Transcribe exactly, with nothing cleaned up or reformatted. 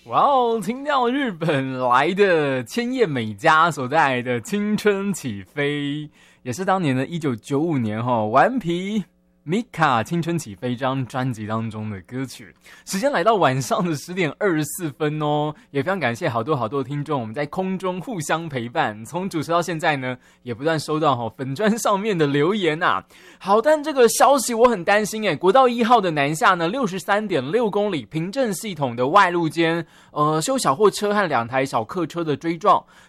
哇哦，听到日本来的千叶美嘉所带来的《青春起飞》，也是当年的一九九五年哈顽皮Mika 青春起飞这张专辑当中的歌曲。时间来到晚上的十点二十四分哦，也非常感谢好多好多的听众，我们在空中互相陪伴，从主持到现在呢，也不断收到哈粉专上面的留言啊。好，但这个消息我很担心诶，国道一号的南下呢， 六十三点六公里平镇系统的外路间，呃，修小货车和两台小客车的追撞，